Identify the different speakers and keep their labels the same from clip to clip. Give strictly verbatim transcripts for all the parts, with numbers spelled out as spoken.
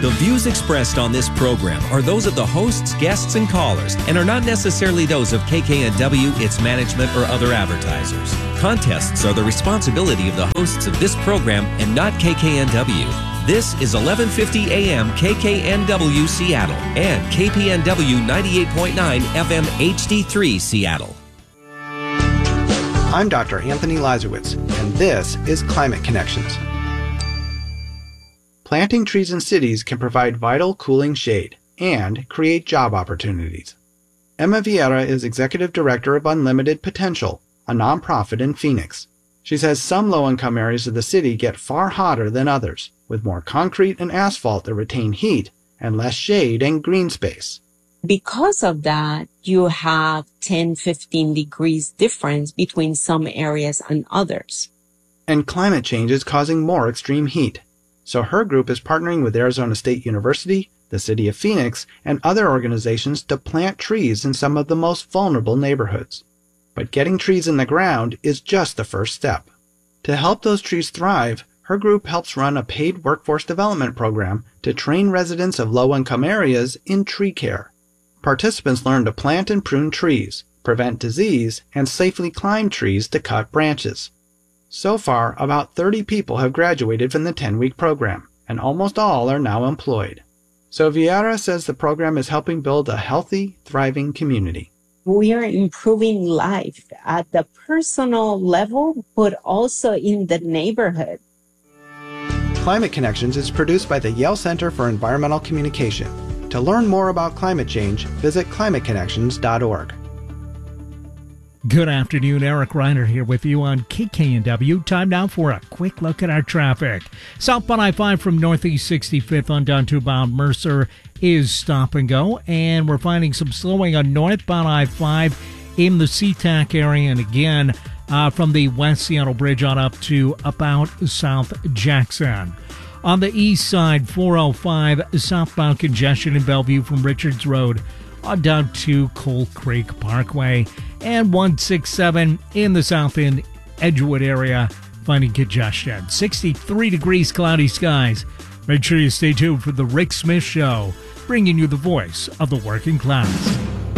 Speaker 1: The views expressed on this program are those of the hosts, guests, and callers, and are not necessarily those of K K N W, its management, or other advertisers. Contests are the responsibility of the hosts of this program and not K K N W. This is eleven fifty A M K K N W Seattle and K P N W ninety-eight point nine F M H D three Seattle.
Speaker 2: I'm Doctor Anthony Lazarowitz, and this is Climate Connections. Planting trees in cities can provide vital cooling shade and create job opportunities. Emma Vieira is Executive Director of Unlimited Potential, a nonprofit in Phoenix. She says some low-income areas of the city get far hotter than others, with more concrete and asphalt that retain heat and less shade and green space.
Speaker 3: Because of that, you have ten, fifteen degrees difference between some areas and others.
Speaker 2: And climate change is causing more extreme heat. So her group is partnering with Arizona State University, the City of Phoenix, and other organizations to plant trees in some of the most vulnerable neighborhoods. But getting trees in the ground is just the first step. To help those trees thrive, her group helps run a paid workforce development program to train residents of low-income areas in tree care. Participants learn to plant and prune trees, prevent disease, and safely climb trees to cut branches. So far, about thirty people have graduated from the ten-week program, and almost all are now employed. So Vieira says the program is helping build a healthy, thriving community.
Speaker 3: We are improving life at the personal level, but also in the neighborhood.
Speaker 2: Climate Connections is produced by the Yale Center for Environmental Communication. To learn more about climate change, visit climate connections dot org.
Speaker 4: Good afternoon, Eric Reiner here with you on K K N W. Time now for a quick look at our traffic. Southbound I five from Northeast sixty-fifth on down to bound Mercer is stop and go, and we're finding some slowing on northbound I five in the SeaTac area, and again uh, from the West Seattle Bridge on up to about South Jackson. On the east side, four oh five southbound congestion in Bellevue from Richards Road on down to Coal Creek Parkway, and one sixty-seven in the south end Edgewood area finding congestion. sixty-three degrees, cloudy skies. Make sure you stay tuned for the Rick Smith Show, bringing you the voice of the working class.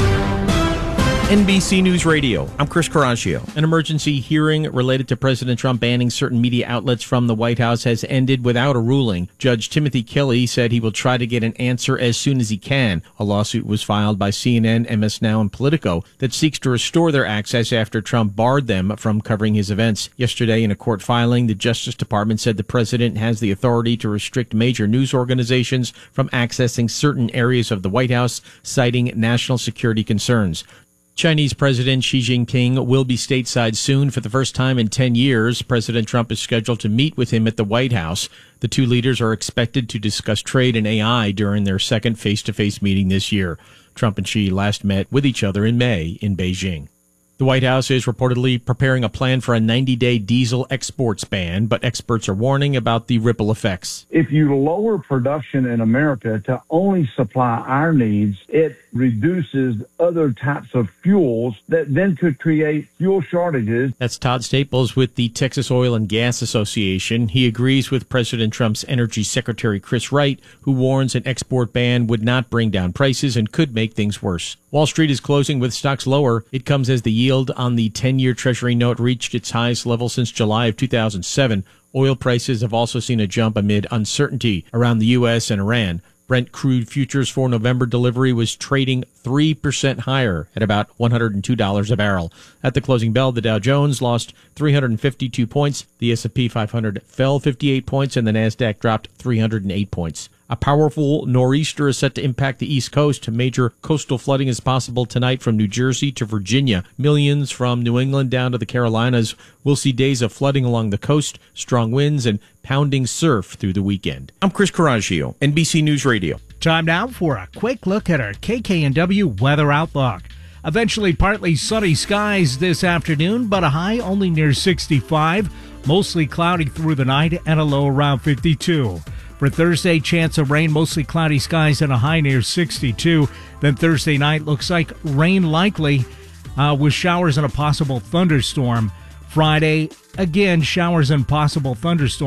Speaker 5: N B C News Radio, I'm Chris Coraggio. An emergency hearing related to President Trump banning certain media outlets from the White House has ended without a ruling. Judge Timothy Kelly said he will try to get an answer as soon as he can. A lawsuit was filed by C N N, M S Now, and Politico that seeks to restore their access after Trump barred them from covering his events. Yesterday, in a court filing, the Justice Department said the president has the authority to restrict major news organizations from accessing certain areas of the White House, citing national security concerns. Chinese President Xi Jinping will be stateside soon for the first time in ten years. President Trump is scheduled to meet with him at the White House. The two leaders are expected to discuss trade and A I during their second face-to-face meeting this year. Trump and Xi last met with each other in May in Beijing. The White House is reportedly preparing a plan for a ninety-day diesel exports ban, but experts are warning about the ripple effects.
Speaker 6: If you lower production in America to only supply our needs, it reduces other types of fuels that then could create fuel shortages.
Speaker 5: That's Todd Staples with the Texas Oil and Gas Association. He agrees with President Trump's Energy Secretary Chris Wright, who warns an export ban would not bring down prices and could make things worse. Wall Street is closing with stocks lower. It comes as the yield on the ten-year Treasury note reached its highest level since July of two thousand seven. Oil prices have also seen a jump amid uncertainty around the U S and Iran. Brent crude futures for November delivery was trading three percent higher at about one hundred two dollars a barrel. At the closing bell, the Dow Jones lost three hundred fifty-two points, the S and P five hundred fell fifty-eight points, and the NASDAQ dropped three hundred eight points. A powerful nor'easter is set to impact the East Coast. Major coastal flooding is possible tonight from New Jersey to Virginia. Millions from New England down to the Carolinas will see days of flooding along the coast, strong winds, and pounding surf through the weekend. I'm Chris Coraggio, N B C News Radio.
Speaker 4: Time now for a quick look at our K K N W weather outlook. Eventually partly sunny skies this afternoon, but a high only near sixty-five. Mostly cloudy through the night and a low around fifty-two. For Thursday, chance of rain, mostly cloudy skies and a high near sixty-two. Then Thursday night looks like rain likely uh, with showers and a possible thunderstorm. Friday, again, showers and possible thunderstorm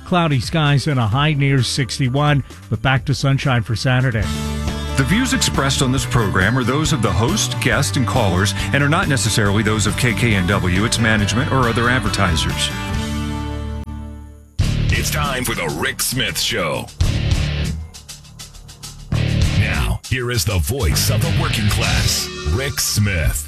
Speaker 4: Cloudy skies and a high near sixty-one, but back to sunshine for Saturday.
Speaker 7: The views expressed on this program are those of the host, guests, and callers and are not necessarily those of K K N W, its management, or other advertisers.
Speaker 8: It's time for the Rick Smith Show. Now, here is the voice of the working class, Rick Smith.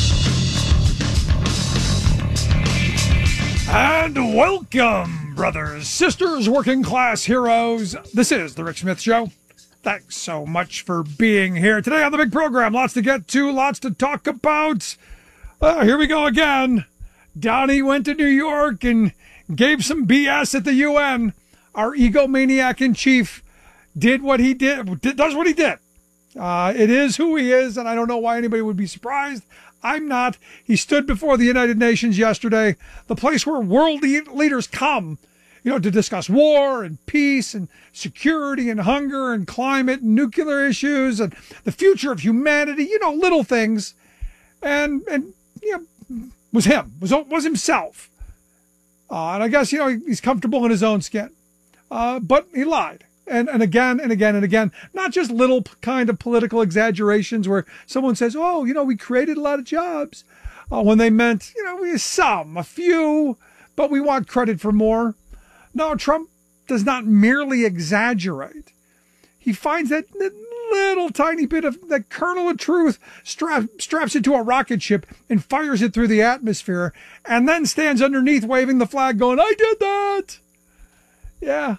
Speaker 9: And welcome, brothers, sisters, working class heroes. This is the Rick Smith Show. Thanks so much for being here today on the big program. Lots to get to, lots to talk about. Uh, here we go again. Donnie went to New York and gave some B S at the U N. Our egomaniac in chief did what he did, does what he did. Uh, it is who he is, and I don't know why anybody would be surprised. I'm not. He stood before the United Nations yesterday, the place where world leaders come, you know, to discuss war and peace and security and hunger and climate and nuclear issues and the future of humanity, you know, little things. And, and you know, was him, was, was himself. Uh, and I guess, you know, he's comfortable in his own skin. Uh, but he lied. And and again and again and again, not just little kind of political exaggerations where someone says, oh, you know, we created a lot of jobs, uh, when they meant, you know, we some, a few, but we want credit for more. No, Trump does not merely exaggerate. He finds that little tiny bit of, that kernel of truth, strap, straps it to a rocket ship and fires it through the atmosphere, and then stands underneath waving the flag going, I did that. Yeah.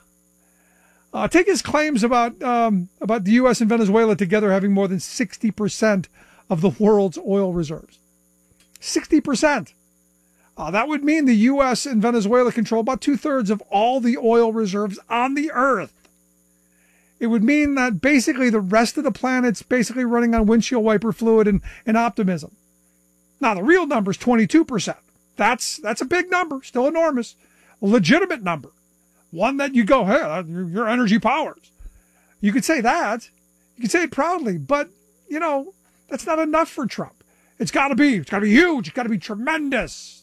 Speaker 9: Uh, take his claims about um, about the U S and Venezuela together having more than sixty percent of the world's oil reserves. sixty percent. Uh, that would mean the U S and Venezuela control about two-thirds of all the oil reserves on the earth. It would mean that basically the rest of the planet's basically running on windshield wiper fluid and, and optimism. Now, the real number is twenty-two percent. That's, that's a big number, still enormous. A legitimate number. One that you go, hey, your energy powers. You could say that. You could say it proudly, but, you know, that's not enough for Trump. It's got to be. It's got to be huge. It's got to be tremendous.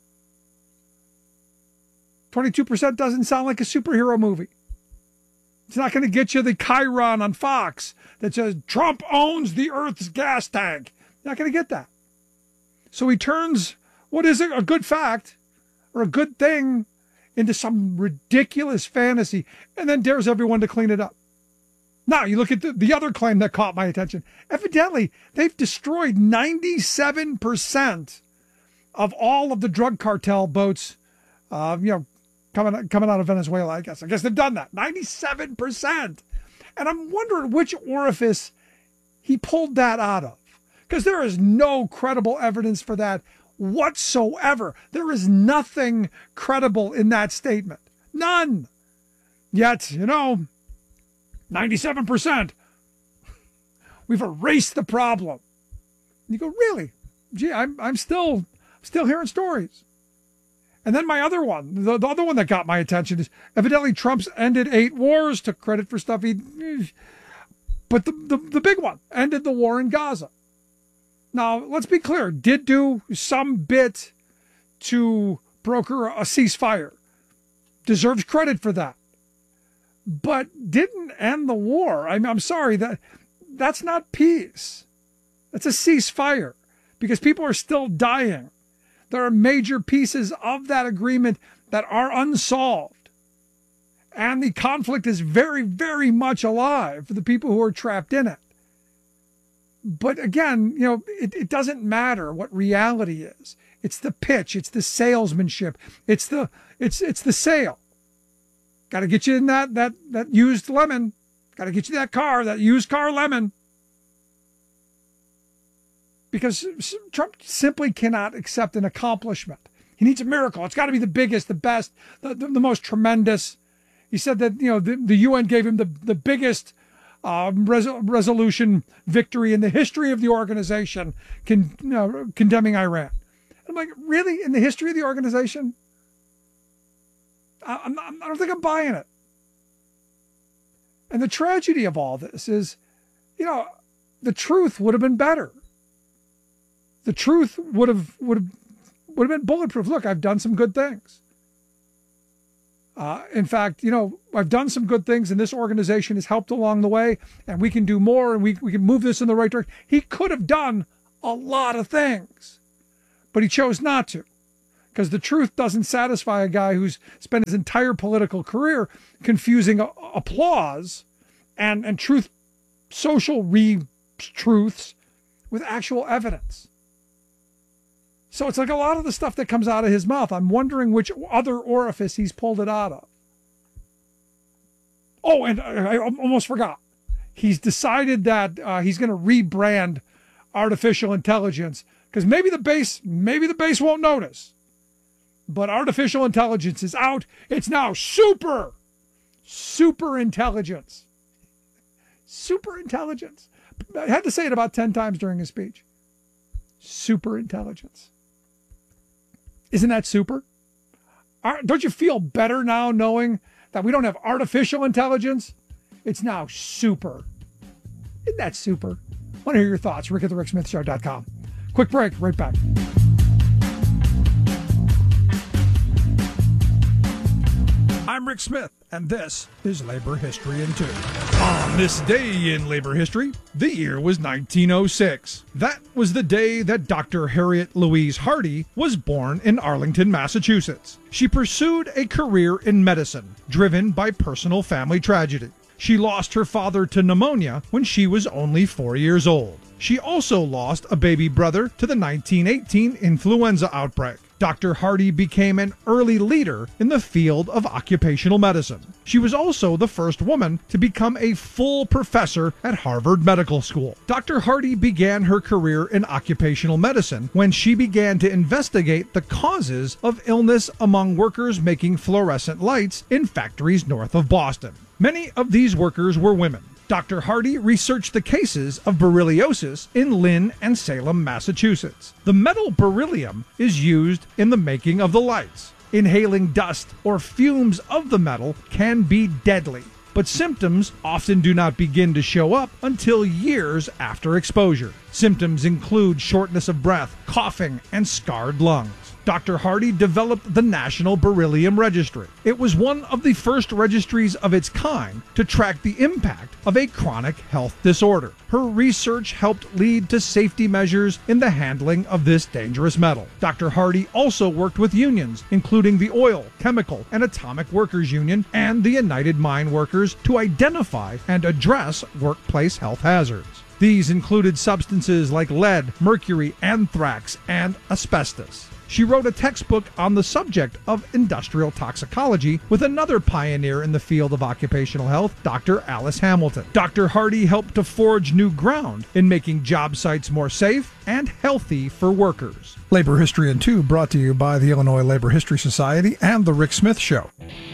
Speaker 9: twenty-two percent doesn't sound like a superhero movie. It's not going to get you the Chiron on Fox that says Trump owns the Earth's gas tank. You're not going to get that. So he turns what is a good fact or a good thing into some ridiculous fantasy, and then dares everyone to clean it up. Now, you look at the, the other claim that caught my attention. Evidently, they've destroyed ninety-seven percent of all of the drug cartel boats, uh, you know, coming, coming out of Venezuela, I guess. I guess they've done that. ninety-seven percent. And I'm wondering which orifice he pulled that out of, because there is no credible evidence for that whatsoever. There is nothing credible in that statement. None. Yet, you know, ninety-seven percent. We've erased the problem. And you go, really? Gee, I'm I'm still still hearing stories. And then my other one, the, the other one that got my attention is evidently Trump's ended eight wars, took credit for stuff he, but the, the, the big one, ended the war in Gaza. Now, let's be clear, did do some bit to broker a ceasefire. Deserves credit for that. But didn't end the war. I mean, I'm sorry, that that's not peace. That's a ceasefire because people are still dying. There are major pieces of that agreement that are unsolved. And the conflict is very, very much alive for the people who are trapped in it. But again, you know, it, it doesn't matter what reality is. It's the pitch. It's the salesmanship. It's the it's it's the sale. Got to get you in that that that used lemon. Got to get you that car, that used car lemon. Because Trump simply cannot accept an accomplishment. He needs a miracle. It's got to be the biggest, the best, the, the, the most tremendous. He said that, you know, the, the U N gave him the, the biggest Um, res- resolution victory in the history of the organization, con- you know, condemning Iran. I'm like, really? In the history of the organization? I, I'm not, I don't think I'm buying it. And the tragedy of all this is, you know, the truth would have been better. The truth would have would have would have been bulletproof. Look, I've done some good things. Uh, in fact, you know, I've done some good things and this organization has helped along the way and we can do more and we, we can move this in the right direction. He could have done a lot of things, but he chose not to, because the truth doesn't satisfy a guy who's spent his entire political career confusing a- applause and, and truth, social re-truths with actual evidence. So it's like a lot of the stuff that comes out of his mouth, I'm wondering which other orifice he's pulled it out of. Oh, and I almost forgot. He's decided that uh, he's going to rebrand artificial intelligence, because maybe the base, maybe the base won't notice, but artificial intelligence is out. It's now super, super intelligence. Super intelligence. I had to say it about ten times during his speech. Super intelligence. Isn't that super? Don't you feel better now knowing that we don't have artificial intelligence? It's now super. Isn't that super? I want to hear your thoughts. Rick at the Rick Smith Show dot com. Quick break. Right back. I'm Rick Smith, and this is Labor History in Two. On this day in labor history, the year was nineteen oh six. That was the day that Doctor Harriet Louise Hardy was born in Arlington, Massachusetts. She pursued a career in medicine, driven by personal family tragedy. She lost her father to pneumonia when she was only four years old. She also lost a baby brother to the nineteen eighteen influenza outbreak. Doctor Hardy became an early leader in the field of occupational medicine. She was also the first woman to become a full professor at Harvard Medical School. Doctor Hardy began her career in occupational medicine when she began to investigate the causes of illness among workers making fluorescent lights in factories north of Boston. Many of these workers were women. Doctor Hardy researched the cases of berylliosis in Lynn and Salem, Massachusetts. The metal beryllium is used in the making of the lights. Inhaling dust or fumes of the metal can be deadly, but symptoms often do not begin to show up until years after exposure. Symptoms include shortness of breath, coughing, and scarred lungs. Doctor Hardy developed the National Beryllium Registry. It was one of the first registries of its kind to track the impact of a chronic health disorder. Her research helped lead to safety measures in the handling of this dangerous metal. Doctor Hardy also worked with unions, including the Oil, Chemical, and Atomic Workers Union and the United Mine Workers, to identify and address workplace health hazards. These included substances like lead, mercury, anthrax, and asbestos. She wrote a textbook on the subject of industrial toxicology with another pioneer in the field of occupational health, Doctor Alice Hamilton. Doctor Hardy helped to forge new ground in making job sites more safe and healthy for workers.
Speaker 10: Labor History in Two, brought to you by the Illinois Labor History Society and The Rick Smith Show.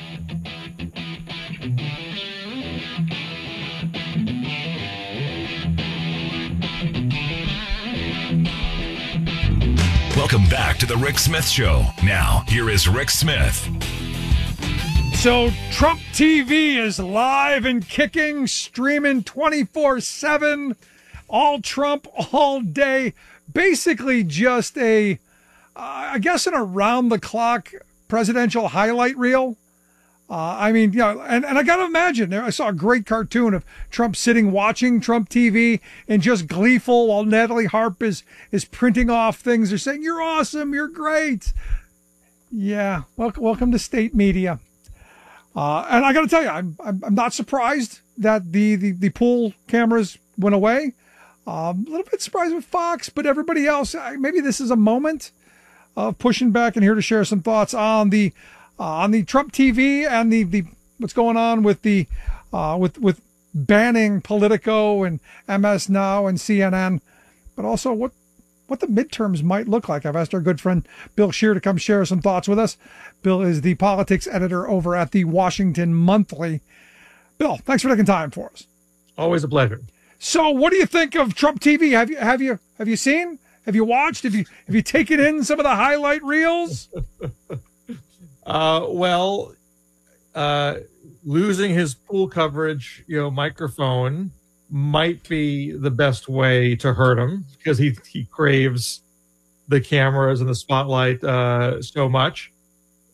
Speaker 8: Welcome back to the Rick Smith Show. Now, here is Rick Smith.
Speaker 9: So, Trump T V is live and kicking, streaming twenty-four seven, all Trump, all day. Basically just a, uh, I guess, an around-the-clock presidential highlight reel. Uh, I mean, you know, and, and I got to imagine, there I saw a great cartoon of Trump sitting watching Trump T V and just gleeful while Natalie Harp is, is printing off things. They're saying, you're awesome, you're great. Yeah, welcome, welcome to state media. Uh, and I got to tell you, I'm, I'm I'm not surprised that the, the, the pool cameras went away. Um, a little bit surprised with Fox, but everybody else, maybe this is a moment of pushing back, and here to share some thoughts on the Uh, on the Trump T V and the, the what's going on with the uh, with with banning Politico and M S Now and C N N, but also what what the midterms might look like. I've asked our good friend Bill Scheer to come share some thoughts with us. Bill is the politics editor over at the Washington Monthly. Bill, thanks for taking time for us.
Speaker 11: Always a pleasure.
Speaker 9: So, what do you think of Trump T V? Have you have you have you seen? Have you watched? Have you have you taken in some of the highlight reels?
Speaker 11: Uh, well, uh, losing his pool coverage, you know, microphone might be the best way to hurt him, because he, he craves the cameras and the spotlight uh, so much.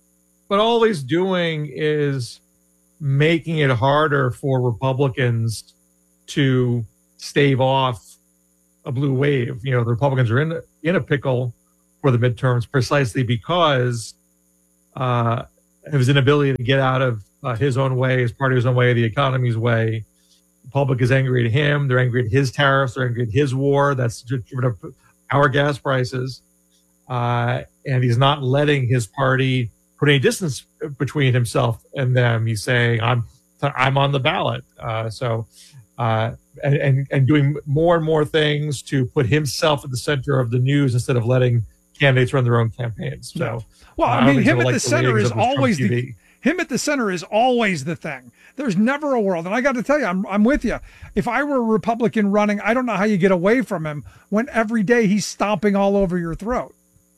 Speaker 11: but all he's doing is making it harder for Republicans to stave off a blue wave. You know, the Republicans are in in a pickle for the midterms precisely because uh, of his inability to get out of uh, his own way, his party's own way, the economy's way. The public is angry at him. They're angry at his tariffs. They're angry at his war. That's driven up our gas prices. Uh, and he's not letting his party put any distance between himself and them. He's saying, I'm I'm on the ballot. Uh, so, uh, and, and, and doing more and more things to put himself at the center of the news instead of letting candidates run their own campaigns. So,
Speaker 9: well, I,
Speaker 11: I
Speaker 9: mean, him at
Speaker 11: like
Speaker 9: the center is always the, him at the center is always the thing. There's never a world. And I got to tell you, I'm, I'm with you. If I were a Republican running, I don't know how you get away from him when every day he's stomping all over your throat.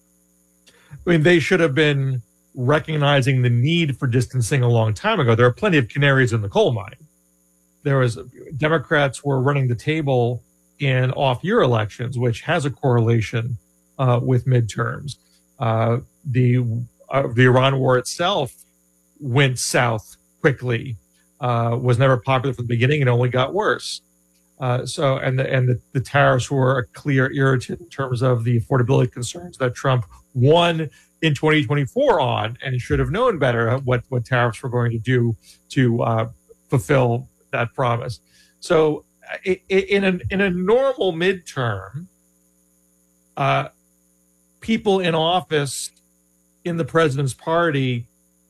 Speaker 11: I mean, they should have been recognizing the need for distancing a long time ago. There are plenty of canaries in the coal mine. There was Democrats were running the table in off-year elections, which has a correlation uh, with midterms. Uh, the uh, the Iran war itself went south quickly, uh, was never popular from the beginning, and only got worse. Uh, so, and the and the, the tariffs were a clear irritant in terms of the affordability concerns that Trump won in twenty twenty-four on, and should have known better what what tariffs were going to do to uh, fulfill that promise. So, in a in a normal midterm, uh, people in office in the president's party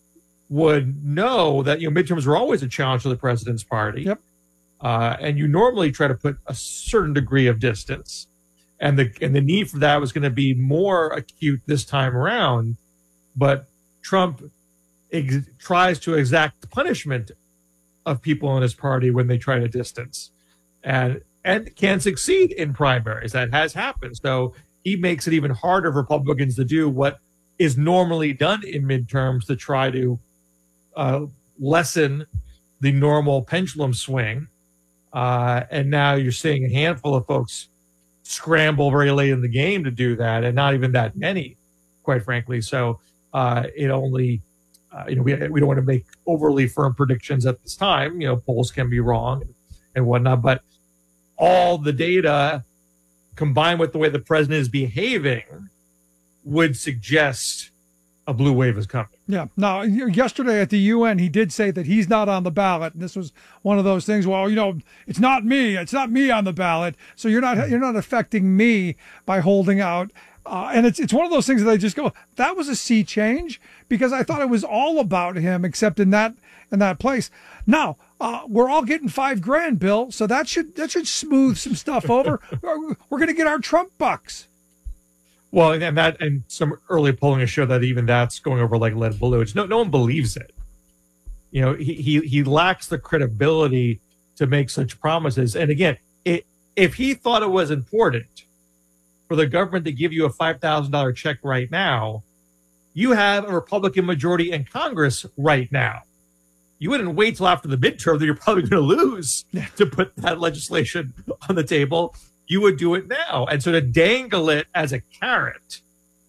Speaker 11: would know that, you know, midterms are always a challenge to the president's party.
Speaker 9: Yep.
Speaker 11: Uh, and you normally try to put a certain degree of distance, and the and the need for that was going to be more acute this time around. But Trump ex- tries to exact punishment of people in his party when they try to distance, and and can succeed in primaries. That has happened. So he makes it even harder for Republicans to do what is normally done in midterms to try to uh, lessen the normal pendulum swing. Uh, and now you're seeing a handful of folks scramble very late in the game to do that, and not even that many, quite frankly. So uh, it only, uh, you know, we we don't want to make overly firm predictions at this time. You know, polls can be wrong and whatnot, but all the data combined with the way the president is behaving would suggest a blue wave is coming.
Speaker 9: Yeah. Now, yesterday at the U N, he did say that he's not on the ballot, and this was one of those things. Well, you know, it's not me. It's not me on the ballot. So you're not you're not affecting me by holding out. Uh, and it's it's one of those things that I just go, that was a sea change, because I thought it was all about him, except in that in that place. Now uh, we're all getting five grand, Bill. So that should that should smooth some stuff over. We're going to get our Trump bucks.
Speaker 11: Well, and that and some early polling has showed that even that's going over like lead balloons. No, no one believes it. You know, he he he lacks the credibility to make such promises. And again, it, if he thought it was important for the government to give you a five thousand dollars check right now, you have a Republican majority in Congress right now. You wouldn't wait till after the midterm that you're probably going to lose to put that legislation on the table. You would do it now. And so to dangle it as a carrot,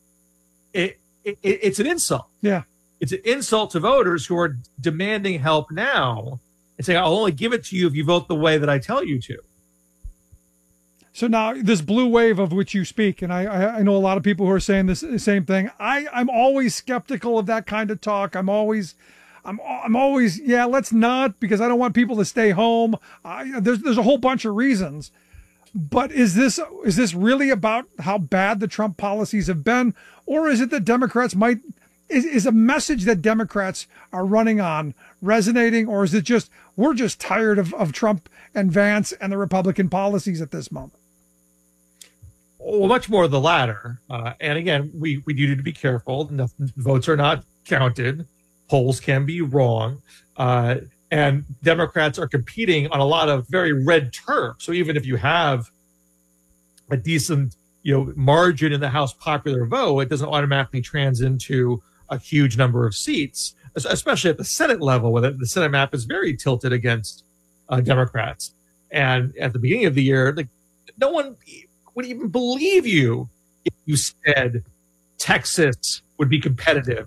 Speaker 11: it, it it's an insult.
Speaker 9: Yeah.
Speaker 11: It's an insult to voters who are demanding help now and saying, I'll only give it to you if you vote the way that I tell you to.
Speaker 9: So now this blue wave of which you speak, and I, I know a lot of people who are saying this the same thing. I, I'm always skeptical of that kind of talk. I'm always, I'm, I'm always, yeah, let's not, because I don't want people to stay home. I, there's, there's a whole bunch of reasons. But is this is this really about how bad the Trump policies have been, or is it that Democrats might is, is a message that Democrats are running on resonating, or is it just we're just tired of, of Trump and Vance and the Republican policies at this moment?
Speaker 11: Well, much more the latter. Uh, and again, we we do need to be careful. The votes are not counted. Polls can be wrong. Uh, And Democrats are competing on a lot of very red turf. So even if you have a decent, you know, margin in the House popular vote, it doesn't automatically trans into a huge number of seats, especially at the Senate level, where the Senate map is very tilted against uh, Democrats. And at the beginning of the year, like, no one would even believe you if you said Texas would be competitive,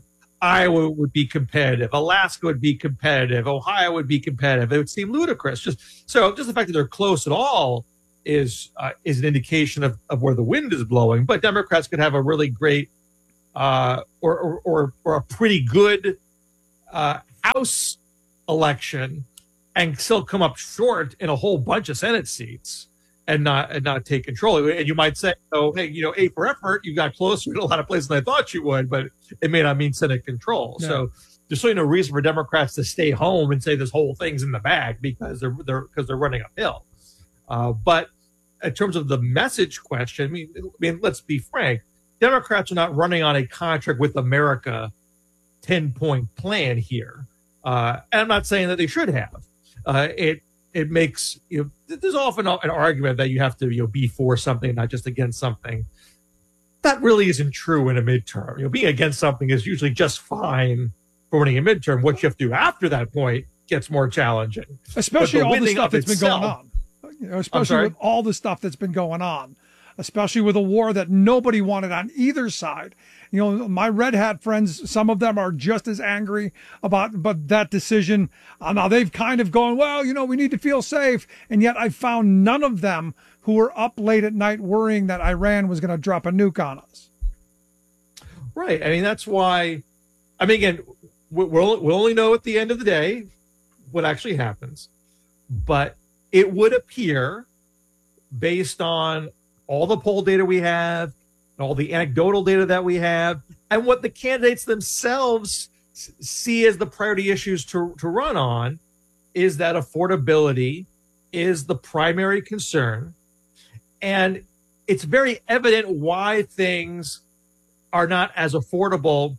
Speaker 11: Iowa would be competitive, Alaska would be competitive, Ohio would be competitive. It would seem ludicrous. Just so, just the fact that they're close at all is uh, is an indication of, of where the wind is blowing. But Democrats could have a really great uh, or, or or or a pretty good uh, House election and still come up short in a whole bunch of Senate seats and not and not take control. And you might say, oh, hey, you know, A for effort, you got closer in a lot of places than I thought you would, but it may not mean Senate control. Yeah. So there's really no reason for Democrats to stay home and say this whole thing's in the bag because they're they're because they're running uphill. Uh, but in terms of the message question, I mean, I mean, let's be frank, Democrats are not running on a contract with America ten-point plan here. Uh, and I'm not saying that they should have. Uh, it it makes, you know, there's often an argument that you have to, you know, be for something, not just against something. That really isn't true in a midterm. You know, being against something is usually just fine for winning a midterm. What you have to do after that point gets more challenging.
Speaker 9: Especially all the stuff that's
Speaker 11: itself,
Speaker 9: been going on. You know, especially with all the stuff that's been going on. Especially with a war that nobody wanted on either side. You know, my red hat friends, some of them are just as angry about but that decision. Uh, now they've kind of gone, well, you know, we need to feel safe. And yet I found none of them who were up late at night worrying that Iran was going to drop a nuke on us.
Speaker 11: Right. I mean, that's why, I mean, again, we'll, we'll only know at the end of the day what actually happens. But it would appear, based on all the poll data we have, all the anecdotal data that we have, and what the candidates themselves see as the priority issues to, to run on, is that affordability is the primary concern. And it's very evident why things are not as affordable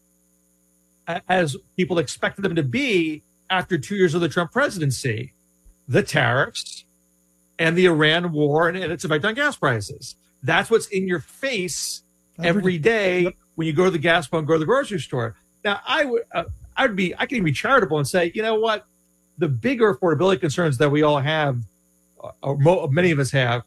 Speaker 11: as people expected them to be after two years of the Trump presidency. The tariffs and the Iran war and, and its effect on gas prices. That's what's in your face every day when you go to the gas pump, go to the grocery store. Now, I would, uh, I would be, I can even be charitable and say, you know what, the bigger affordability concerns that we all have, uh, or mo- many of us have,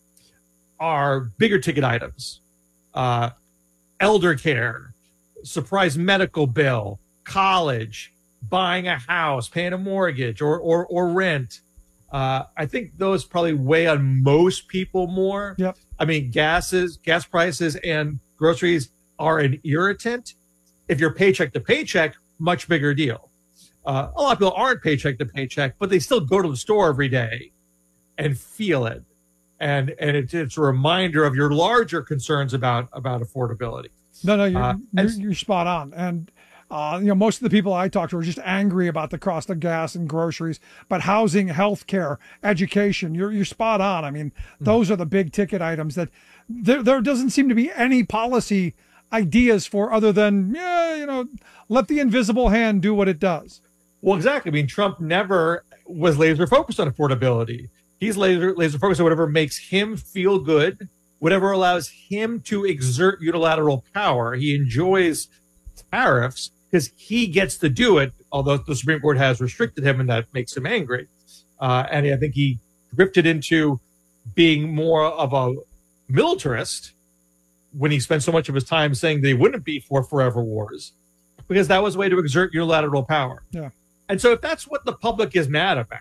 Speaker 11: are bigger ticket items, uh, elder care, surprise medical bill, college, buying a house, paying a mortgage, or or or rent. Uh, I think those probably weigh on most people more.
Speaker 9: Yep.
Speaker 11: I mean, gases, gas prices, and groceries are an irritant. If you're paycheck to paycheck, much bigger deal. Uh, a lot of people aren't paycheck to paycheck, but they still go to the store every day and feel it. And and it, it's a reminder of your larger concerns about about affordability.
Speaker 9: No, no, you're,
Speaker 11: Uh,
Speaker 9: you're,
Speaker 11: and-
Speaker 9: you're spot on. And Uh, you know, most of the people I talk to are just angry about the cost of gas and groceries, but housing, healthcare, education, you're, you're spot on. I mean, those are the big ticket items that there, there doesn't seem to be any policy ideas for other than, yeah, you know, let the invisible hand do what it does.
Speaker 11: Well, exactly. I mean, Trump never was laser focused on affordability. He's laser, laser focused on whatever makes him feel good, whatever allows him to exert unilateral power. He enjoys tariffs because he gets to do it, although the Supreme Court has restricted him, and that makes him angry. Uh, and I think he drifted into being more of a militarist when he spent so much of his time saying they wouldn't be for forever wars, because that was a way to exert unilateral power.
Speaker 9: Yeah.
Speaker 11: And so if that's what the public is mad about,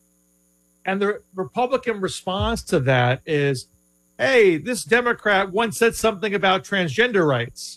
Speaker 11: and the Republican response to that is, hey, this Democrat once said something about transgender rights.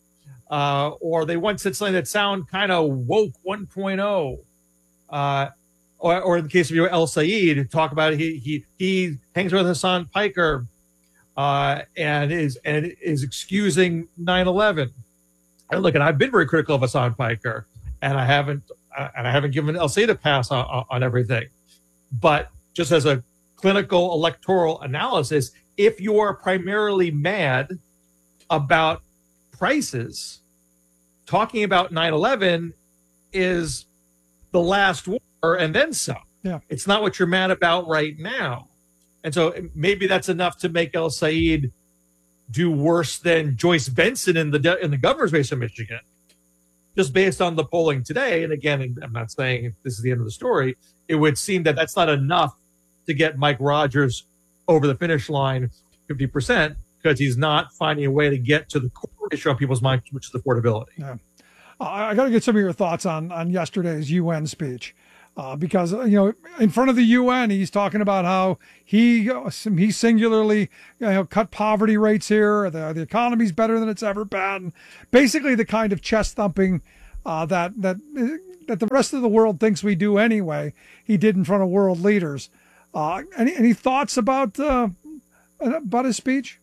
Speaker 11: Uh, or they once said something that sound kind of woke one point oh. Uh, or, or in the case of you know, El Sayed, talk about it, he he he hangs with Hassan Piker uh, and is and is excusing nine eleven. And look, and I've been very critical of Hassan Piker, and I haven't uh, and I haven't given El Sayed a pass on, on, on everything. But just as a clinical electoral analysis, if you are primarily mad about prices, talking about nine eleven is the last war and then some.
Speaker 9: Yeah.
Speaker 11: It's not what you're mad about right now. And so maybe that's enough to make El Sayed do worse than Joyce Benson in the in the governor's race of Michigan, just based on the polling today. And again, I'm not saying this is the end of the story. It would seem that that's not enough to get Mike Rogers over the finish line fifty percent, because he's not finding a way to get to the core issue on people's minds, which is affordability.
Speaker 9: Yeah. Uh, I got to get some of your thoughts on on yesterday's U N speech. Uh, because, you know, in front of the U N, he's talking about how he he singularly, you know, cut poverty rates here. The, the economy's better than it's ever been. Basically, the kind of chest thumping uh, that that that the rest of the world thinks we do anyway. He did in front of world leaders. Uh, any any thoughts about uh, about his speech?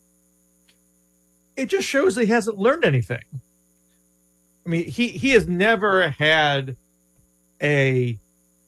Speaker 11: It just shows that he hasn't learned anything. I mean, he he has never had a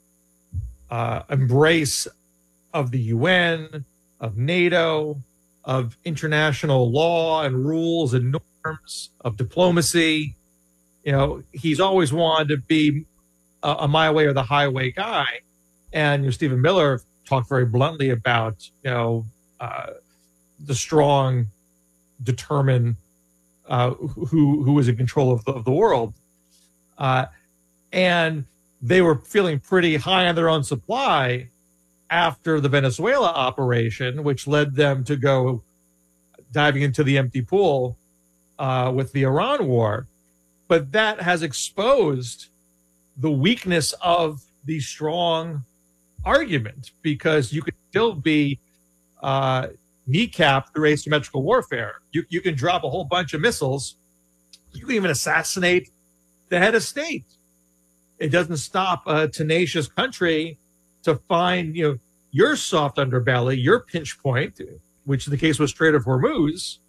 Speaker 11: Uh, embrace of the U N, of NATO, of international law and rules and norms, of diplomacy. You know, he's always wanted to be a, a my way or the highway guy. And you know, Stephen Miller talked very bluntly about, you know, uh, the strong, determined, uh, who who is in control of the, of the world. Uh, and they were feeling pretty high on their own supply after the Venezuela operation, which led them to go diving into the empty pool uh, with the Iran war. But that has exposed the weakness of the strong argument, because you could still be uh, kneecapped through asymmetrical warfare. You, you can drop a whole bunch of missiles. You can even assassinate the head of state. It doesn't stop a tenacious country to find, you know, your soft underbelly, your pinch point, which in the case was Strait of Hormuz,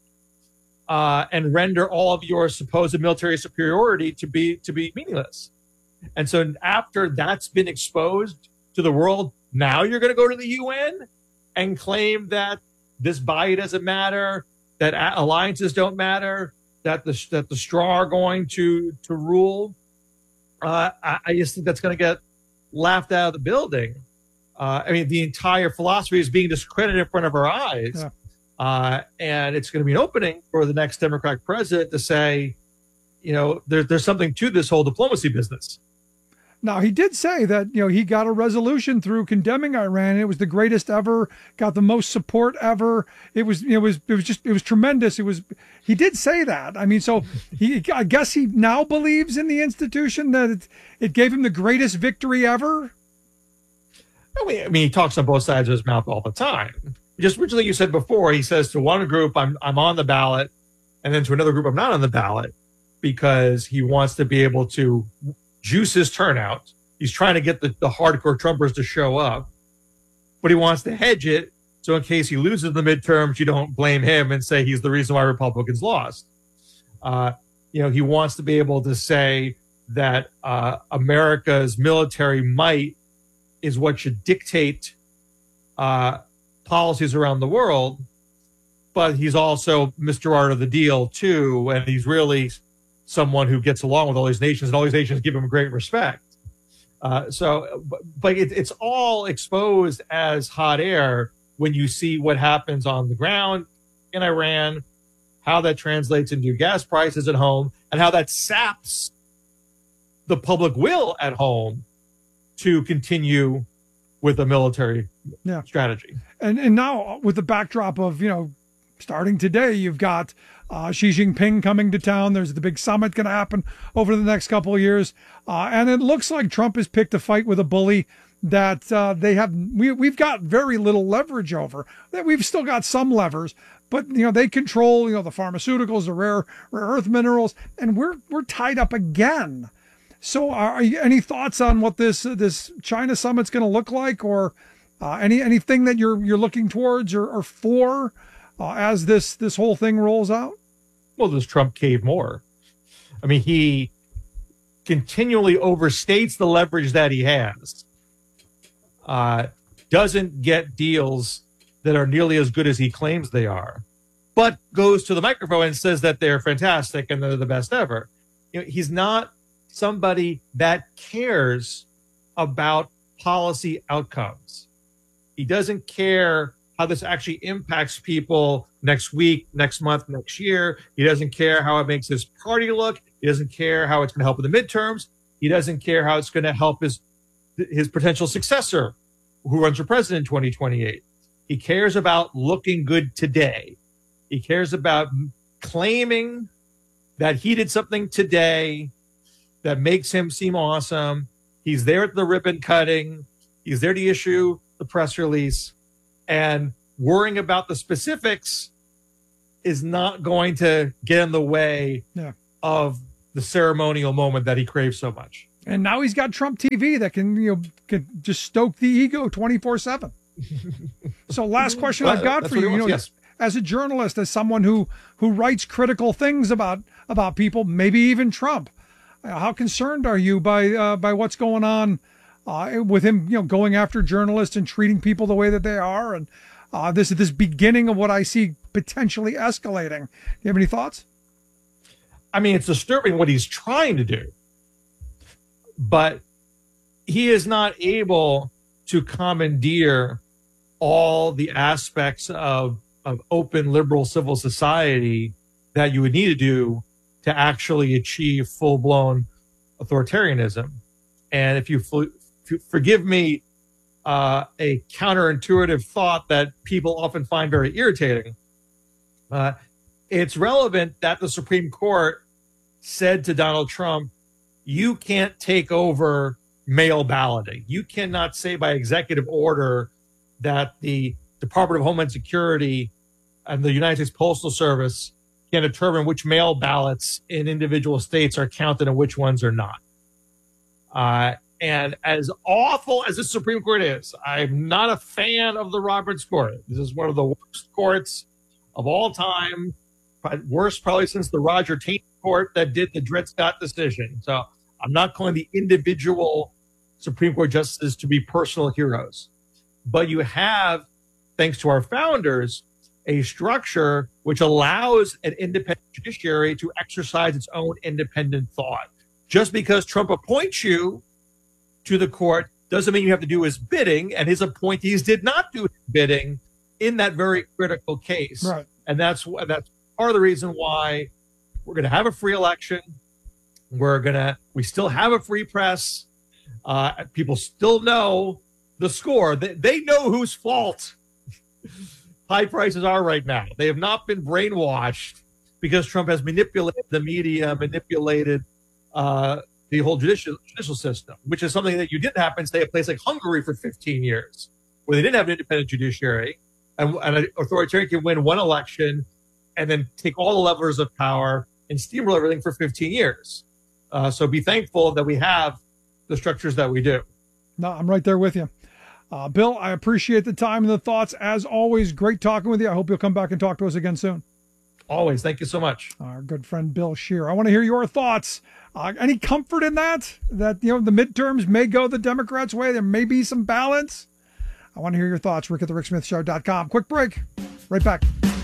Speaker 11: uh, and render all of your supposed military superiority to be to be meaningless. And so after that's been exposed to the world, now you're going to go to the U N and claim that this body doesn't matter, that alliances don't matter, that the that the straw are going to to rule. Uh, I, I just think that's going to get laughed out of the building. Uh, I mean, the entire philosophy is being discredited in front of our eyes.
Speaker 9: Yeah.
Speaker 11: Uh, and it's going to be an opening for the next Democratic president to say, you know, there, there's something to this whole diplomacy business.
Speaker 9: Now, he did say that, you know, he got a resolution through condemning Iran. It was the greatest ever, got the most support ever. It was, it was, it was just, it was tremendous. It was, he did say that. I mean, so he, I guess he now believes in the institution that it, it gave him the greatest victory ever.
Speaker 11: I mean, I mean, he talks on both sides of his mouth all the time. Just originally, you said before, he says to one group, I'm, I'm on the ballot, and then to another group, I'm not on the ballot, because he wants to be able to juice his turnout. He's trying to get the, the hardcore Trumpers to show up, but he wants to hedge it so in case he loses the midterms, you don't blame him and say he's the reason why Republicans lost. Uh, you know, he wants to be able to say that uh, America's military might is what should dictate uh, policies around the world, but he's also Mister Art of the Deal too, and he's really someone who gets along with all these nations, and all these nations give him great respect. Uh, so, but, but it, it's all exposed as hot air when you see what happens on the ground in Iran, how that translates into gas prices at home, and how that saps the public will at home to continue with a military
Speaker 9: yeah.
Speaker 11: strategy.
Speaker 9: And and now with the backdrop of, you know, starting today, you've got uh, Xi Jinping coming to town. There's the big summit going to happen over the next couple of years. Uh, and it looks like Trump has picked a fight with a bully that uh, they have, we, we've got very little leverage over. That we've still got some levers, but, you know, they control, you know, the pharmaceuticals, the rare, rare earth minerals, and we're, we're tied up again. So are you, any thoughts on what this, uh, this China summit's going to look like, or uh, any, anything that you're, you're looking towards or, or for uh, as this, this whole thing rolls out?
Speaker 11: Well, does Trump cave more? I mean, he continually overstates the leverage that he has, uh, doesn't get deals that are nearly as good as he claims they are, but goes to the microphone and says that they're fantastic and they're the best ever. You know, he's not somebody that cares about policy outcomes. He doesn't care how this actually impacts people next week, next month, next year. He doesn't care how it makes his party look. He doesn't care how it's going to help with the midterms. He doesn't care how it's going to help his his potential successor who runs for president in twenty twenty-eight. He cares about looking good today. He cares about claiming that he did something today that makes him seem awesome. He's there at the ribbon cutting. He's there to issue the press release. And worrying about the specifics is not going to get in the way
Speaker 9: yeah.
Speaker 11: of the ceremonial moment that he craves so much.
Speaker 9: And now he's got Trump T V that can, you know, can just stoke the ego twenty-four seven. So last question
Speaker 11: well,
Speaker 9: I've got for you,
Speaker 11: wants,
Speaker 9: you know,
Speaker 11: yes.
Speaker 9: as a journalist, as someone who, who writes critical things about, about people, maybe even Trump, how concerned are you by, uh, by what's going on uh, with him, you know, going after journalists and treating people the way that they are? And uh, this is this beginning of what I see potentially escalating. Do you have any thoughts?
Speaker 11: I mean, it's disturbing what he's trying to do, but he is not able to commandeer all the aspects of, of open liberal civil society that you would need to do to actually achieve full-blown authoritarianism. And if you, if you forgive me uh, a counterintuitive thought that people often find very irritating, uh, it's relevant that the Supreme Court said to Donald Trump, you can't take over mail balloting. You cannot say by executive order that the Department of Homeland Security and the United States Postal Service can determine which mail ballots in individual states are counted and which ones are not. Uh, and as awful as the Supreme Court is, I'm not a fan of the Roberts Court. This is one of the worst courts of all time. Worst probably since the Roger Tate court that did the Dred Scott decision. So I'm not calling the individual Supreme Court justices to be personal heroes. But you have, thanks to our founders, a structure which allows an independent judiciary to exercise its own independent thought. Just because Trump appoints you to the court doesn't mean you have to do his bidding, and his appointees did not do his bidding in that very critical case.
Speaker 9: Right.
Speaker 11: And that's that's part of the reason why we're going to have a free election. We're going to, we still have a free press. Uh, people still know the score. They, they know whose fault high prices are right now. They have not been brainwashed because Trump has manipulated the media, manipulated uh, the whole judicial, judicial system, which is something that you didn't happen, say, a place like Hungary for fifteen years, where they didn't have an independent judiciary, and, and an authoritarian can win one election and then take all the levers of power and steamroll everything for fifteen years. Uh, so be thankful that we have the structures that we do.
Speaker 9: No, I'm right there with you. Uh, Bill, I appreciate the time and the thoughts. As always, great talking with you. I hope you'll come back and talk to us again soon.
Speaker 11: Always. Thank you so much.
Speaker 9: Our good friend Bill Scheer. I want to hear your thoughts. Uh, any comfort in that? That, you know, the midterms may go the Democrats' way. There may be some balance. I want to hear your thoughts. Rick at the Rick Smith Show dot com. Quick break. Right back.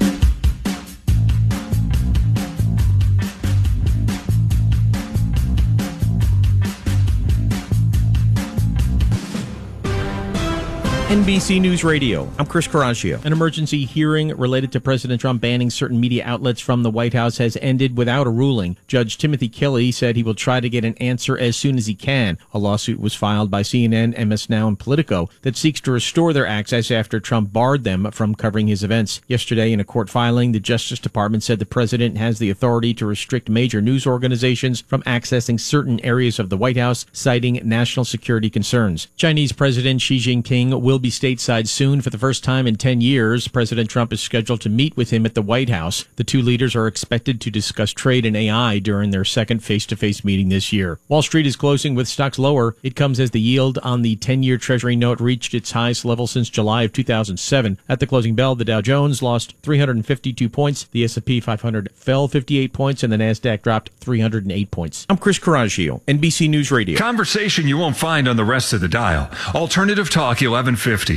Speaker 5: N B C News Radio. I'm Chris Caraccio. An emergency hearing related to President Trump banning certain media outlets from the White House has ended without a ruling. Judge Timothy Kelly said he will try to get an answer as soon as he can. A lawsuit was filed by C N N, M S Now, and Politico that seeks to restore their access after Trump barred them from covering his events. Yesterday, in a court filing, the Justice Department said the president has the authority to restrict major news organizations from accessing certain areas of the White House, citing national security concerns. Chinese President Xi Jinping will be stateside soon for the first time in ten years. President Trump is scheduled to meet with him at the White House. The two leaders are expected to discuss trade and A I during their second face-to-face meeting this year. Wall Street is closing with stocks lower. It comes as the yield on the ten-year Treasury note reached its highest level since July of two thousand seven. At the closing bell, the Dow Jones lost three hundred fifty-two points, the S and P five hundred fell fifty-eight points, and the Nasdaq dropped three hundred eight points. I'm Chris Caraccio, N B C News Radio.
Speaker 7: Conversation you won't find on the rest of the dial. Alternative Talk eleven fifty.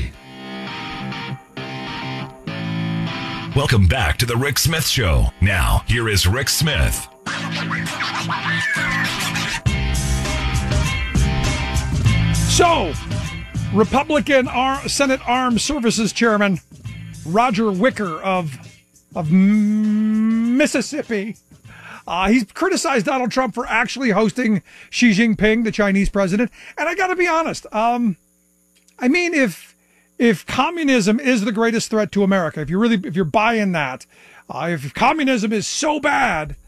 Speaker 8: Welcome back to the Rick Smith Show. Now, here is Rick Smith.
Speaker 9: So, Republican Ar- Senate Armed Services Chairman Roger Wicker of of Mississippi, uh, he's criticized Donald Trump for actually hosting Xi Jinping, the Chinese president. And I got to be honest, um, I mean, if if communism is the greatest threat to America, if you really if you're buying that, uh, if communism is so bad,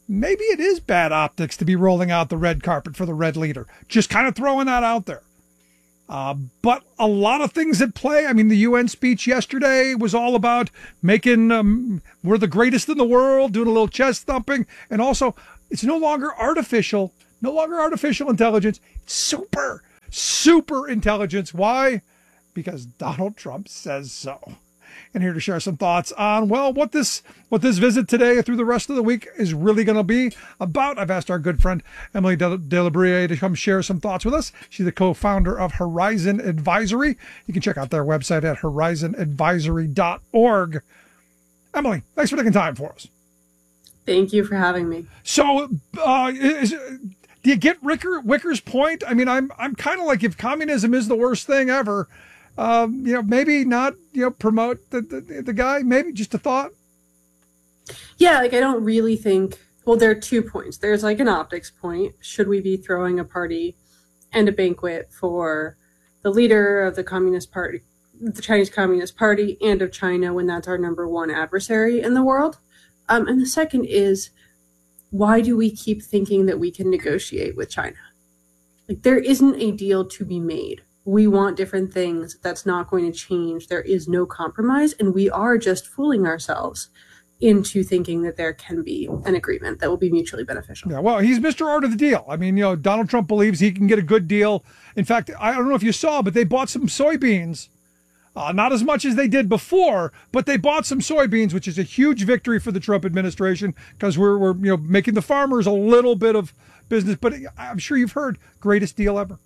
Speaker 9: maybe it is bad optics to be rolling out the red carpet for the red leader. Just kind of throwing that out there. Uh, but a lot of things at play. I mean, the U N speech yesterday was all about making, um, we're the greatest in the world, doing a little chest thumping. And also, it's no longer artificial, no longer artificial intelligence. It's super, super intelligence. Why? Because Donald Trump says so. And here to share some thoughts on, well, what this what this visit today through the rest of the week is really going to be about. I've asked our good friend Emily Delabrie to come share some thoughts with us. She's the co-founder of Horizon Advisory. You can check out their website at horizon advisory dot org. Emily, thanks for taking time for us.
Speaker 12: Thank you for having me.
Speaker 9: So, uh, is, do you get Ricker, Wicker's point? I mean, I'm I'm kind of like, if communism is the worst thing ever, Um, you know, maybe not, you know, promote the, the the guy, maybe just a thought.
Speaker 12: Yeah, like I don't really think, well, there are two points. There's like an optics point. Should we be throwing a party and a banquet for the leader of the Communist Party, the Chinese Communist Party, and of China when that's our number one adversary in the world? Um, and the second is, why do we keep thinking that we can negotiate with China? Like, there isn't a deal to be made. We want different things. That's not going to change. There is no compromise. And we are just fooling ourselves into thinking that there can be an agreement that will be mutually beneficial.
Speaker 9: Yeah, well, he's Mister Art of the Deal. I mean, you know, Donald Trump believes he can get a good deal. In fact, I don't know if you saw, but they bought some soybeans. Uh, not as much as they did before, but they bought some soybeans, which is a huge victory for the Trump administration, because we're, we're you know making the farmers a little bit of business. But I'm sure you've heard, greatest deal ever.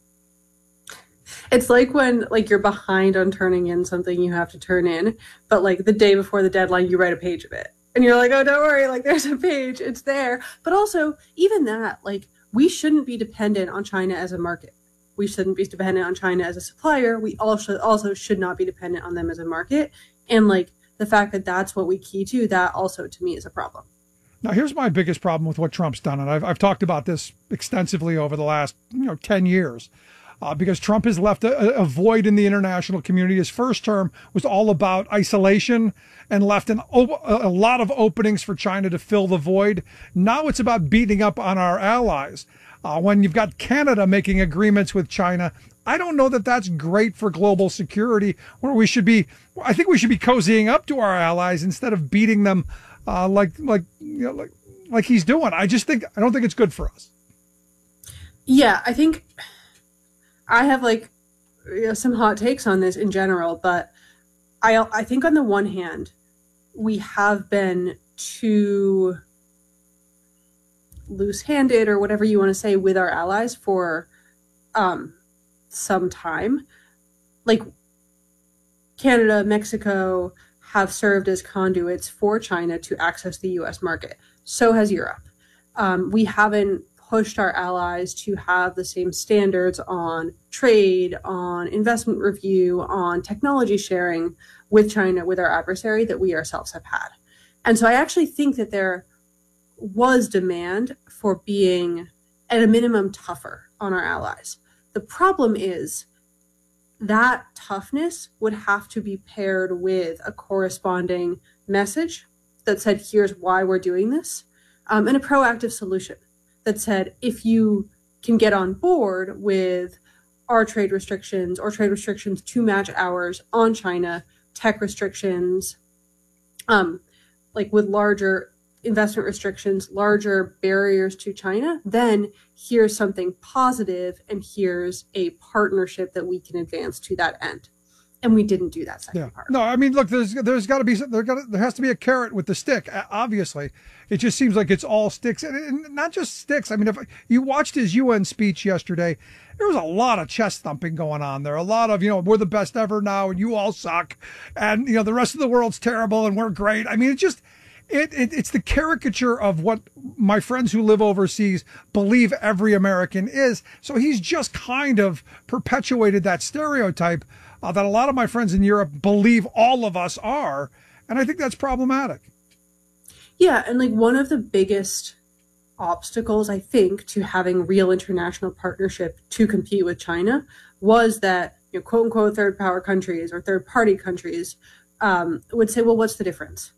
Speaker 12: It's like when like you're behind on turning in something you have to turn in, but like the day before the deadline, you write a page of it. And you're like, oh, don't worry, like there's a page, it's there. But also, even that, like we shouldn't be dependent on China as a market. We shouldn't be dependent on China as a supplier. We also also should not be dependent on them as a market. And like the fact that that's what we key to, that also to me is a problem.
Speaker 9: Now, here's my biggest problem with what Trump's done. And I've, I've talked about this extensively over the last, you know, ten years. Uh, because Trump has left a, a void in the international community. His first term was all about isolation and left an, a lot of openings for China to fill the void. Now it's about beating up on our allies. Uh, when you've got Canada making agreements with China, I don't know that that's great for global security, where we should be, I think we should be cozying up to our allies instead of beating them uh, like, like, you know, like, like he's doing. I just think, I don't think it's good for us.
Speaker 12: Yeah, I think... I have like you know, some hot takes on this in general, but I I think on the one hand, we have been too loose-handed or whatever you want to say with our allies for um, some time. Like Canada, Mexico have served as conduits for China to access the U S market. So has Europe. Um, we haven't pushed our allies to have the same standards on trade, on investment review, on technology sharing with China, with our adversary, that we ourselves have had. And so I actually think that there was demand for being, at a minimum, tougher on our allies. The problem is that toughness would have to be paired with a corresponding message that said, here's why we're doing this, um, and a proactive solution that said, if you can get on board with our trade restrictions or trade restrictions to match ours on China, tech restrictions, um, like with larger investment restrictions, larger barriers to China, then here's something positive and here's a partnership that we can advance to that end. And we didn't do that second
Speaker 9: yeah.
Speaker 12: part.
Speaker 9: No, I mean, look, there's there's got to be there got there has to be a carrot with the stick. Obviously, it just seems like it's all sticks, and, and not just sticks. I mean, if you watched his U N speech yesterday, there was a lot of chest thumping going on there. A lot of, you know, we're the best ever now, and you all suck, and you know the rest of the world's terrible, and we're great. I mean, it just it, it it's the caricature of what my friends who live overseas believe every American is. So he's just kind of perpetuated that stereotype. Uh, that a lot of my friends in Europe believe all of us are. And I think that's problematic.
Speaker 12: Yeah. And like one of the biggest obstacles, I think, to having real international partnership to compete with China was that, you know, quote unquote, third power countries or third party countries um, would say, well, what's the difference?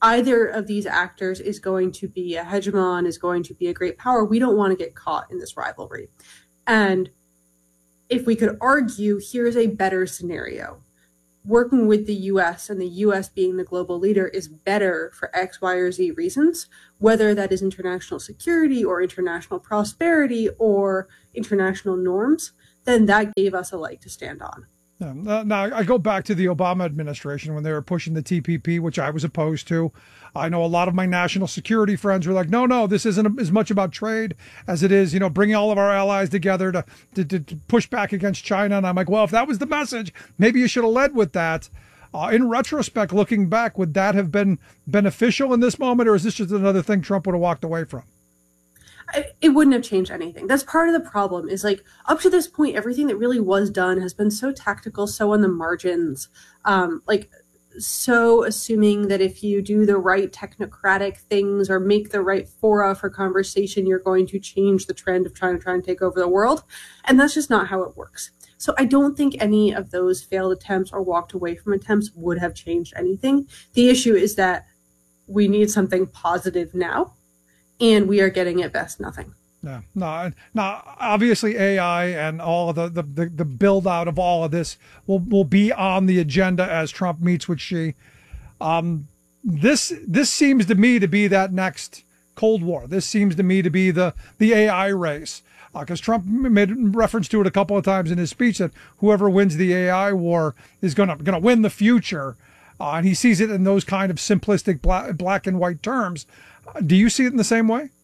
Speaker 12: either of these actors is going to be a hegemon, is going to be a great power. We don't want to get caught in this rivalry. And if we could argue, here's a better scenario. Working with the U S and the U S being the global leader is better for X, Y, or Z reasons, whether that is international security or international prosperity or international norms, then that gave us a leg to stand on.
Speaker 9: Yeah, now, I go back to the Obama administration when they were pushing the T P P, which I was opposed to. I know a lot of my national security friends were like, no, no, this isn't as much about trade as it is, you know, bringing all of our allies together to, to, to push back against China. And I'm like, well, if that was the message, maybe you should have led with that. Uh, in retrospect, looking back, would that have been beneficial in this moment, or is this just another thing Trump would have walked away from?
Speaker 12: It wouldn't have changed anything. That's part of the problem, is like up to this point, everything that really was done has been so tactical, so on the margins, um, like so assuming that if you do the right technocratic things or make the right fora for conversation, you're going to change the trend of trying to try and take over the world. And that's just not how it works. So I don't think any of those failed attempts or walked away from attempts would have changed anything. The issue is that we need something positive now. And we are getting at best nothing.
Speaker 9: Yeah, no, now obviously A I and all of the, the, the, the build out of all of this will, will be on the agenda as Trump meets with Xi. Um, this this seems to me to be that next Cold War. This seems to me to be the, the A I race. Because uh, Trump made reference to it a couple of times in his speech that whoever wins the A I war is going to going to win the future. Uh, and he sees it in those kind of simplistic black, black and white terms. Do you see it in the same way?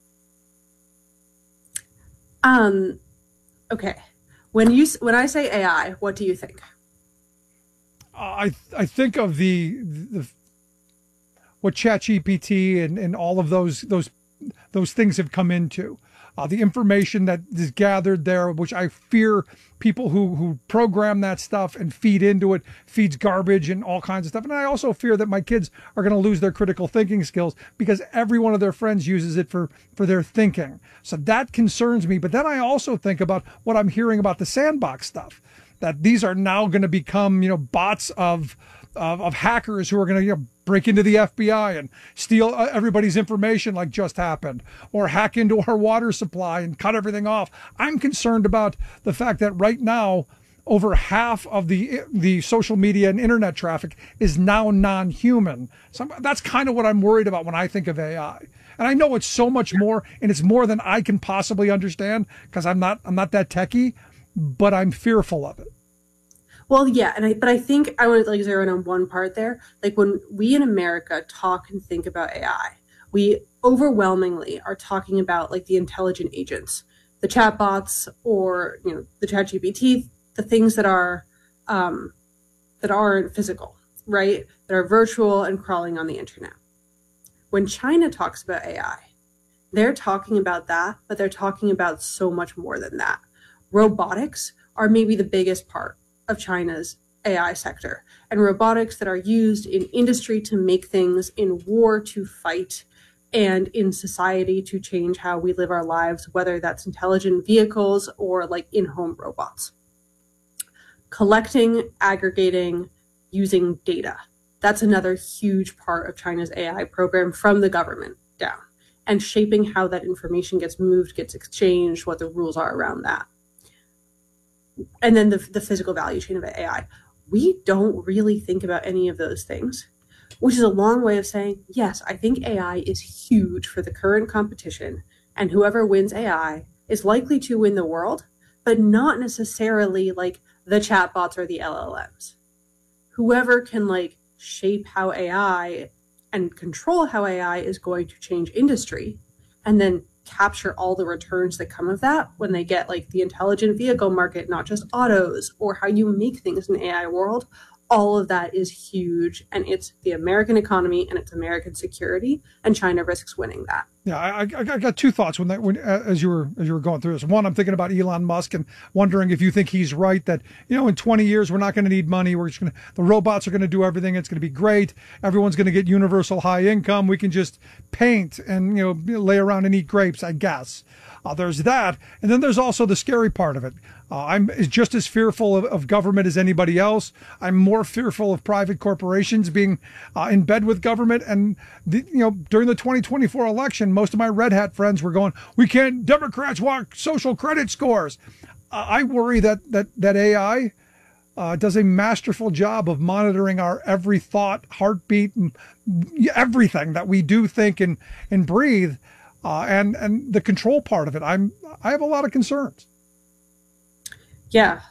Speaker 12: Um, okay. When you when I say A I, what do you think?
Speaker 9: I I think of the the what ChatGPT and and all of those those those things have come into. Uh, the information that is gathered there, which I fear people who, who program that stuff and feed into it, feeds garbage and all kinds of stuff. And I also fear that my kids are going to lose their critical thinking skills because every one of their friends uses it for, for their thinking. So that concerns me. But then I also think about what I'm hearing about the sandbox stuff, that these are now going to become, you know, bots of Of, of hackers who are going to, you know, break into the F B I and steal uh, everybody's information like just happened, or hack into our water supply and cut everything off. I'm concerned about the fact that right now, over half of the the social media and internet traffic is now non-human. So that's kind of what I'm worried about when I think of A I. And I know it's so much more, and it's more than I can possibly understand because I'm not I'm not that techie, but I'm fearful of it.
Speaker 12: Well, yeah, and I but I think I want to like zero in on one part there. Like when we in America talk and think about A I, we overwhelmingly are talking about like the intelligent agents, the chatbots, or you know the ChatGPT, the things that are um, that aren't physical, right? That are virtual and crawling on the internet. When China talks about A I, they're talking about that, but they're talking about so much more than that. Robotics are maybe the biggest part of China's A I sector, and robotics that are used in industry to make things, in war to fight, and in society to change how we live our lives, whether that's intelligent vehicles or like in-home robots. Collecting, aggregating, using data. That's another huge part of China's A I program from the government down, and shaping how that information gets moved, gets exchanged, what the rules are around that. And then the, the physical value chain of A I. We don't really think about any of those things, which is a long way of saying, yes, I think A I is huge for the current competition, and whoever wins A I is likely to win the world, but not necessarily like the chatbots or the L L Ms. Whoever can like shape how A I and control how A I is going to change industry, and then capture all the returns that come of that when they get like the intelligent vehicle market, not just autos, or how you make things in the A I world. All of that is huge, and it's the American economy and it's American security, and China risks winning that.
Speaker 9: Yeah, I, I, I got two thoughts when that when as you were as you were going through this. One, I'm thinking about Elon Musk and wondering if you think he's right that you know in twenty years we're not going to need money. We're just going to the robots are going to do everything. It's going to be great. Everyone's going to get universal high income. We can just paint and you know lay around and eat grapes, I guess. Uh, there's that, and then there's also the scary part of it. Uh, I'm just as fearful of, of government as anybody else. I'm more fearful of private corporations being uh, in bed with government. And the, you know, during the twenty twenty-four election, most of my red hat friends were going, "We can't. Democrats want social credit scores." Uh, I worry that that that A I uh, does a masterful job of monitoring our every thought, heartbeat, and everything that we do, think, and and breathe, uh, and and the control part of it. I'm I have a lot of concerns.
Speaker 12: Yeah,